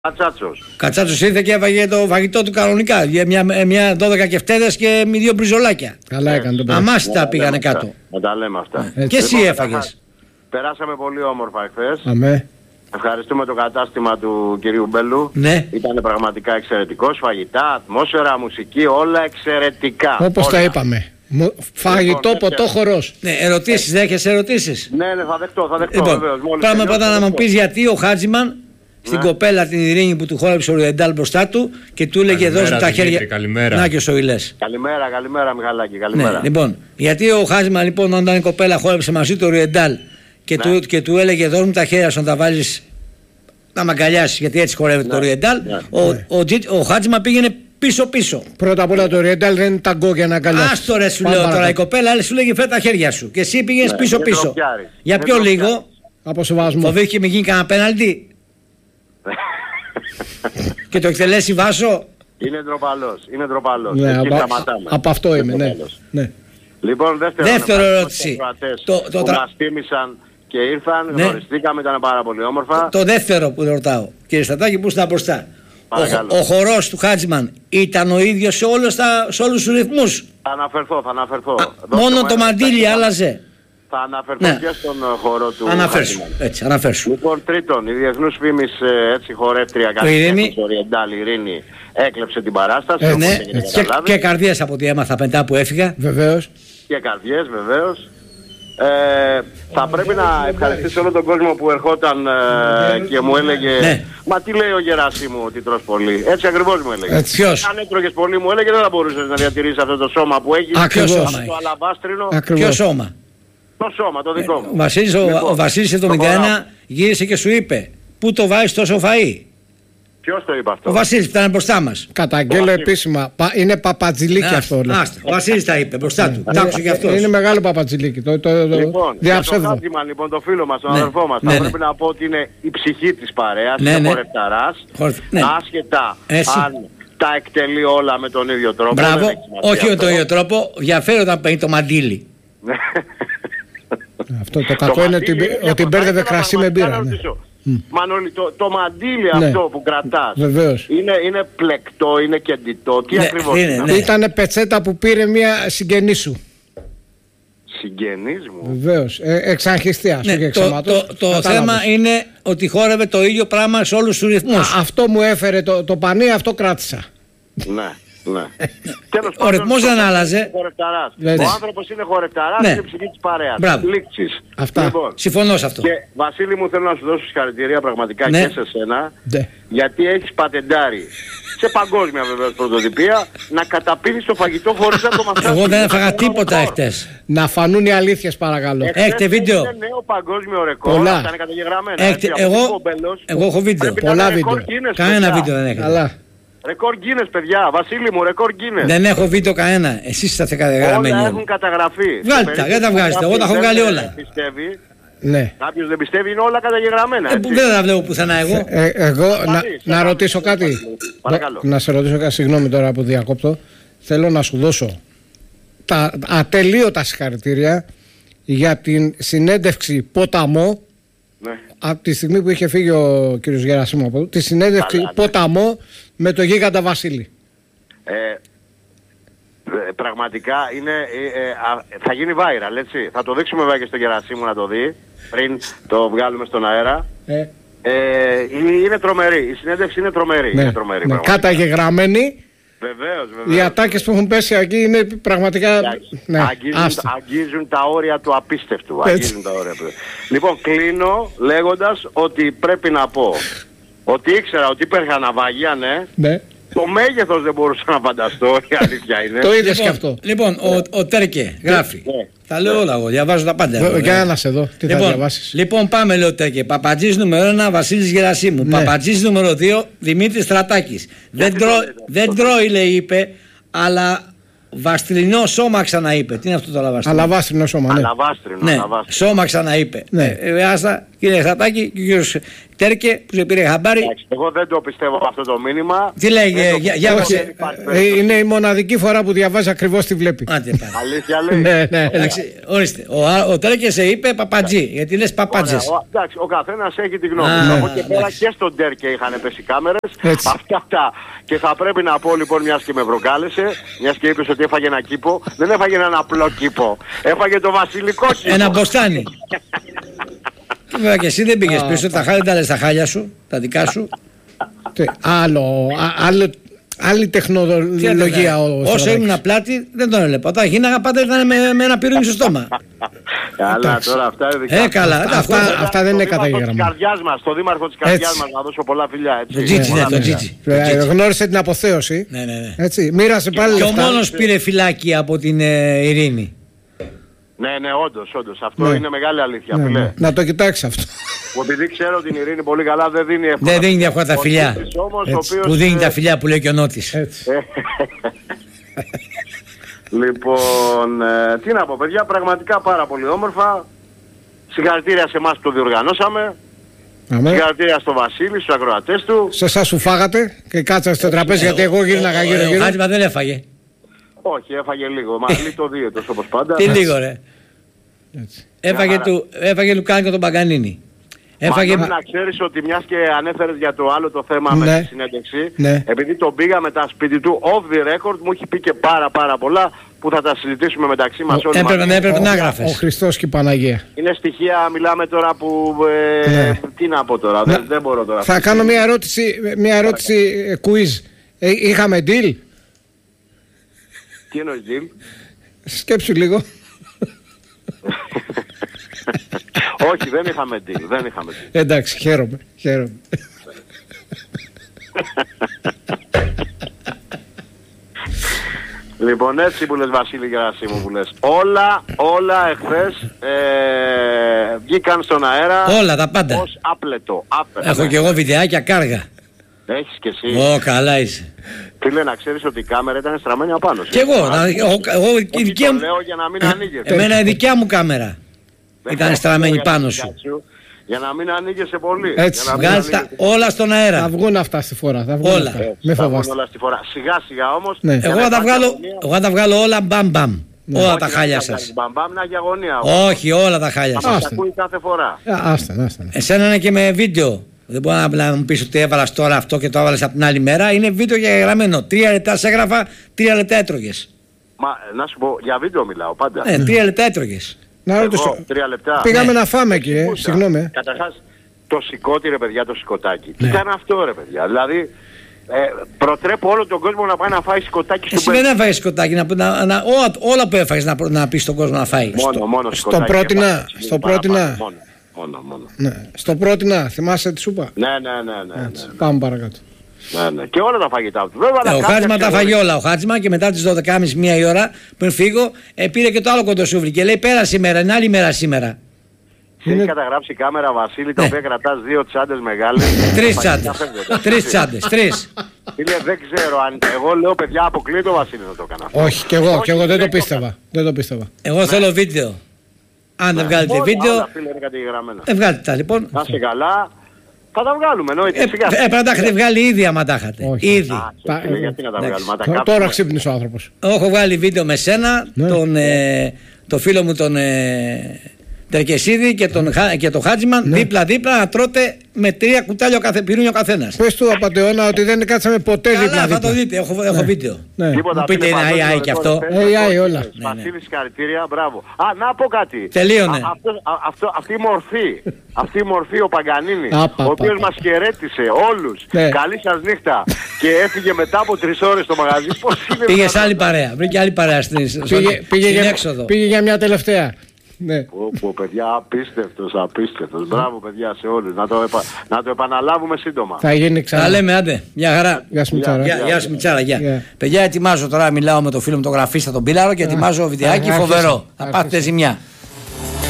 Κατσάτσος ήρθε και έφαγε το φαγητό του κανονικά. Μια 12 κεφτέδες και 2 μπριζολάκια. Καλά έκανε το παιδί. Αμάσιτα πήγανε κάτω. Να τα λέμε αυτά. Και εσύ έφαγες. Περάσαμε πολύ όμορφα εχθές. Αμέ. Ευχαριστούμε το κατάστημα του κυρίου Μπέλου. Ναι. Ήταν πραγματικά εξαιρετικός. Φαγητά, ατμόσφαιρα, μουσική, όλα εξαιρετικά. Όπως τα είπαμε. Φαγητό, ποτό, χορός. Ναι, ερωτήσεις, δέχεσαι ερωτήσεις? Ναι, θα δεχτώ, Λοιπόν, βεβαίως. πάμε πρώτα να μου πεις γιατί ο Χάτζημαν στην κοπέλα την Ειρήνη που του χόρεψε ο Ρουεντάλ μπροστά του και του έλεγε δώσ' τα χέρια. Καλημέρα. Να και ο Σοηλές. Καλημέρα Μιχαλάκη, καλημέρα. Ναι, λοιπόν, γιατί ο Χάτζημαν λοιπόν όταν η κοπέλα χόρεψε μαζί του ο Ρουεντάλ και του έλεγε δώσ' μου τα χέρια σου να τα βάλεις να μ' αγκαλιάσεις, γιατί έτσι χορεύεται το Ρουεντάλ, ο Χάτζημαν πήγαινε πίσω-πίσω. Πρώτα απ' όλα το Ριεντάλ δεν είναι ταγκό για να αγκαλιάσεις. Άστο ρε σου λέω τώρα, η κοπέλα σου λέγε φέρε τα χέρια σου και εσύ πήγαινες πίσω-πίσω. Για πιο λίγο. Από σεβασμό. Φοβήθηκε μη γίνει κανένα πέναλτι. Και το εκτελέσει Βάσο. Είναι ντροπαλός. Ναι, Εκεί σταματάμε. Από αυτό είμαι, ναι. Λοιπόν, δεύτερο ερώτηση. Που μας τίμησαν και ήρθαν, γνωριστήκαμε, ήταν πάρα πολύ όμορφα. Το δεύτερο που ρωτάω, κύριε Στατάκη, που ήσταν μπροστά. Ο χορός του Χάτζημαν ήταν ο ίδιος σε όλους τους ρυθμούς? Θα αναφερθώ. Μόνο το μαντίλι άλλαζε. Θα αναφερθώ και στον χώρο του Αναφέρσου. Έτσι, αναφέρσου. Λοιπόν, τρίτον, η διεθνούς φήμης χορεύτρια Ριεντάλ Ειρήνη έκλεψε την παράσταση. Ναι, και καρδιές από ό,τι έμαθα μετά που έφυγα. Βεβαίως. Και καρδιές, βεβαίως. Θα πρέπει να ευχαριστήσω όλο τον κόσμο που ερχόταν και μου έλεγε «Μα τι λέει ο Γεράσιμου ότι τρως πολύ?» Έτσι ακριβώς μου έλεγε. Ποιος? Αν έτρωγες πολύ μου έλεγε δεν θα μπορούσες να διατηρήσεις αυτό το σώμα που έχεις. Ακριβώς. Το αλαβάστρινο. Ποιο σώμα? Το σώμα, το δικό μου. Ο Βασίλης 71 γύρισε και σου είπε «Πού το βάζεις τόσο φαΐ?» Ποιος το είπε αυτό? Ο Βασίλης που ήταν μπροστά μας. Καταγγέλλω επίσημα. Είναι παπατζηλίκι αυτό. Ο Βασίλης τα είπε μπροστά του. Τα άκουσε και αυτός. Είναι μεγάλο παπατζηλίκι. Λοιπόν, για τον Χάτζημαν, λοιπόν, το φίλο μας, τον αδερφό μας, θα πρέπει να πω ότι είναι η ψυχή της παρέας, είναι χορευταράς, άσχετα αν τα εκτελεί όλα με τον ίδιο τρόπο. Μπράβο, όχι με τον ίδιο τρόπο, διαφέρει όταν παίρνει το μαντίλι. Αυτό το κακό είναι ότι μπέρδευε κρασί με μπύρα. Μανώλη, το μαντίλι αυτό που κρατάς είναι πλεκτό, είναι κεντητό, τι ακριβώς είναι? Ήτανε πετσέτα που πήρε μια συγγενή σου. Συγγενής μου? Βεβαίως, εξαγχιστία σου και το θέμα είναι ότι χόρευε το ίδιο πράγμα σε όλους τους ρυθμούς. Αυτό μου έφερε το πανί, αυτό κράτησα. Ναι. Ο ρυθμός δεν άλλαζε. Ο άνθρωπος είναι χορευταράς και η ψυχή της παρέας. Λήξης. Λοιπόν, συμφωνώ σε αυτό. Και Βασίλη μου θέλω να σου δώσω συγχαρητήρια πραγματικά και σε σένα, γιατί έχεις πατεντάρει σε παγκόσμια βεβαίως πρωτοτυπία να καταπίνεις το φαγητό χωρίς να το μαθαίνεις. Εγώ δεν έφαγα τίποτα εχτες. Να φανούν οι αλήθειες παρακαλώ. Έχετε βίντεο? Είναι νέο παγκόσμιο ρεκόρ. Πολλά. Αυτά είναι καταγεγραμμένα. Εγώ έχω βίντεο. Πολλά βίντεο. Κανένα βίντεο δεν έχετε. Ρεκόρ Guinness, παιδιά, Βασίλη μου, ρεκόρ Guinness. Δεν έχω βίντεο κανένα. Εσείς είστε καταγεγραμμένοι. Όλα έχουν καταγραφεί. Βγάλτε τα, δεν τα βγάζετε. Εγώ τα έχω βγάλει όλα. Κάποιος δεν πιστεύει, είναι όλα καταγεγραμμένα. Δεν τα βλέπω πουθενά εγώ. Εγώ να ρωτήσω κάτι. Να σε ρωτήσω κάτι, συγγνώμη τώρα που διακόπτω. Θέλω να σου δώσω τα ατελείωτα συγχαρητήρια για την συνέντευξη Ποταμό. Από τη στιγμή που είχε φύγει ο κύριος Γερασίμου από εδώ, τη συνέντευξη Ποταμό με το γίγαντα Βασίλη. Πραγματικά θα γίνει viral, έτσι. Θα το δείξουμε βέβαια και στο Γερασίμου να το δει πριν το βγάλουμε στον αέρα. Είναι τρομερή, η συνέντευξη είναι τρομερή. Καταγεγραμμένη. Βεβαίως. Οι ατάκες που έχουν πέσει εκεί είναι πραγματικά. Αγγίζουν τα όρια του απίστευτου. Λοιπόν, κλείνω λέγοντας ότι πρέπει να πω ότι ήξερα ότι υπήρχαν ναυαγία, ναι. Το μέγεθος δεν μπορούσα να φανταστώ, η αλήθεια είναι. Το είδες και αυτό. Λοιπόν, ο Τέρκε γράφει. Τα λέω όλα εγώ, διαβάζω τα πάντα. Για ένας εδώ, τι θα διαβάσεις. Λοιπόν, πάμε, λέω Τέρκε. Παπατζής νούμερο 1, Βασίλης Γερασίμου. Παπατζής νούμερο 2, Δημήτρης Στρατάκης. Δεν τρώει, λέει, είπε, αλλά βαστρινό σώμα ξαναείπε. Τι είναι αυτό το αλαβάστρινο? Αλαβάστρινο σώμα, ναι. Σώμα ξαναείπε. Άστα, κύριε Χατάκη, και ο κύριος Τέρκε που σε πήρε χαμπάρι. Εγώ δεν το πιστεύω αυτό το μήνυμα. Τι λέγε, είναι η μοναδική φορά που διαβάζει ακριβώς τι βλέπει. Αλήθεια λέει. Ναι. Ορίστε, ο Τέρκε σε είπε παπατζή, γιατί λες παπατζές. Εντάξει, ο καθένας έχει τη γνώμη. Από και πέρα και στον Τέρκε είχαν πέσει κάμερες. Αυτά. Και θα πρέπει να πω λοιπόν, μιας και με προκάλεσε, μιας και είπες ότι έφαγε ένα κήπο, δεν έφαγε έναν απλό κήπο. Έφαγε το βασιλικό κήπο. Ένα μποστάνι. Βέβαια και εσύ δεν πήγες πίσω, τα χάλια τα λες τα χάλια σου, τα δικά σου. Άλλη τεχνολογία. Όσο ήμουν πλάτη δεν τον έλεγα. Όταν γίναγα πάντα ήταν με ένα πυρούνι στο στόμα. Καλά, τώρα αυτά είναι δικά. Καλά, αυτά δεν είναι καταγεγραμμένα. Στο δήμαρχο της καρδιάς μας να δώσω πολλά φιλιά. Το Τζίτσι, ναι, το Τζίτσι. Γνώρισε την αποθέωση. Ναι. Έτσι, μοίρασε πάλι. Και ο μόνος πήρε φυλάκι από την Ειρήνη. Ναι, όντως. Αυτό είναι μεγάλη αλήθεια. Ναι. Να το κοιτάξει αυτό. Επειδή ξέρω την Ειρήνη πολύ καλά, δεν δίνει εύκολα. Δεν δίνει εύκολα τα φιλιά. Που δίνει τα φιλιά που λέει και ο Νότης. Λοιπόν, τι να πω παιδιά, πραγματικά πάρα πολύ όμορφα. Συγχαρητήρια σε εμάς που το διοργανώσαμε. Συγχαρητήρια στο Βασίλη, στους ακροατές του. Σε εσάς σου φάγατε και κάτσατε στο τραπέζι, γιατί εγώ γύρναγα γύρω. Ο Χάτζημα δεν έφαγε. Όχι, έφαγε λίγο. Μα λίτο δίαιτος όπως πάντα. Τι λίγο ρε. Έφαγε Λουκάνικο τον Παγκανίνη. Έφαγε... να ξέρεις ότι μιας και ανέφερες για το άλλο το θέμα με τη συνέντευξη, επειδή τον πήγα μετά σπίτι του off the record, μου έχει πει και πάρα πολλά που θα τα συζητήσουμε μεταξύ μας όλοι μαζί. Έπρεπε να γράφεις. Ο Χριστός και η Παναγία. Είναι στοιχεία, μιλάμε τώρα που... τι να πω τώρα, δεν μπορώ τώρα. Θα κάνω μια ερώτηση quiz. Είχαμε deal? Τι εννοείς deal? Σκέψου λίγο. Όχι, δεν είχαμε deal. Εντάξει, χαίρομαι. Λοιπόν, έτσι που λες Βασίλη Γερασίμου που λες. Όλα εχθές βγήκαν στον αέρα. Όλα τα πάντα. Ως άπλετο. Έχω και εγώ βιντεάκια κάργα. Έχεις και εσύ. Καλά είσαι. Φίλε, να ξέρεις ότι η κάμερα ήταν στραμμένη απάνω. Κι εγώ. Το λέω για να μην ανοίγεσαι. Εμένα η δικιά μου κάμερα ήταν στραμμένη πάνω σου. Για να μην ανοίγεσαι πολύ. Έτσι, βγάλτε όλα στον αέρα. Θα βγουν αυτά στη φορά. Όλα. Μην φοβάστε. Όλα στη φορά. Σιγά όμως. Εγώ θα τα βγάλω όλα μπαμ. Όλα τα χάλια σας. Μπαμπάμ να αγωνία. Όχι, όλα τα χάλια σας. Σας ακούει κάθε φορά. Άστα. Εσένα είναι και με βίντεο. Δεν μπορεί να μου πεις ότι έβαλας τώρα αυτό και το έβαλες από την άλλη μέρα. Είναι βίντεο και γραμμένο. 3 λεπτά σε έγραφα, 3 λεπτά έτρωγες. Μα να σου πω, για βίντεο μιλάω πάντα. 3 λεπτά έτρωγες. Να ρωτήσω. 3 λεπτά. Πήγαμε να φάμε εκεί, συγγνώμη. Καταρχάς, το σηκώτη ρε παιδιά, το σηκωτάκι. Τι ήταν αυτό ρε παιδιά. Δηλαδή, προτρέπω όλο τον κόσμο να πάει να φάει σηκωτάκι στο πέρα. Εσύ δεν έφαγες σηκωτάκι, όλα που έφαγες να πεις στον κόσμο να φάει. Μόνο στο πρότεινα. Μόνο. Στο πρότεινα, θυμάσαι τη σούπα. Ναι. Πάμε παρακάτω. Ναι. Και όλα τα φαγητά του. Ο Χάτζημα τα φάγει όλα. Ο Χάτζημα και μετά τις 12.30 1 η ώρα πριν φύγω πήρε και το άλλο κοντοσούβλι και λέει πέρα σήμερα, είναι άλλη μέρα σήμερα. Έχει καταγράψει η κάμερα Βασίλη τα οποία κρατάς 2 τσάντες μεγάλες. 3 τσάντες. Φίλε, δεν ξέρω αν... Εγώ λέω παιδιά αποκλείεται ο Βασίλης να το έκανα. Όχι, και εγώ δεν το πίστευα. Εγώ θέλω βίντεο. Αν δεν βγάλετε βίντεο... Βγάλετε τα λοιπόν. Να είσαι καλά. Θα τα βγάλουμε, εννοείται. Πρέπει να τα έχετε βγάλει ήδη άμα τα είχατε. Ήδη. Γιατί να τα βγάλουμε. Τώρα ξύπνησε ο άνθρωπος. Έχω βγάλει βίντεο με σένα, τον φίλο μου τον Τερκεσίδη και τον Χάτζημαν δίπλα-δίπλα να τρώτε με 3 κουτάλια πυρούνια ο καθένας. Πες του απατεώνα ότι δεν κάτσαμε ποτέ δίπλα. Καλά, θα το δείτε, έχω βίντεο. Μου πείτε είναι AI και αυτό. AI όλα. Βασίλη, συγχαρητήρια, μπράβο. Να πω κάτι. Τελείωνε. Αυτή η μορφή ο Παγκανίνη, ο οποίος μας χαιρέτησε όλους. Καλή σας νύχτα. Και έφυγε μετά από 3 ώρες στο μαγαζί. Πήγε σε άλλη παρέα. Βρήκε άλλη παρέα στην έξοδο. Πήγε για μια τελευταία. Ναι. Παιδιά, απίστευτος. Μπράβο παιδιά σε όλους. Να το επαναλάβουμε σύντομα. Θα γίνει ξανά. Τα λέμε, άντε. Μια χαρά. Γεια σου Μιτσάρα. Γεια σου Μιτσάρα, γεια. Παιδιά, ετοιμάζω τώρα, μιλάω με τον φίλο μου τον γραφίστα τον Πίλαρο και ετοιμάζω βιντεάκι φοβερό. Θα πάθετε ζημιά.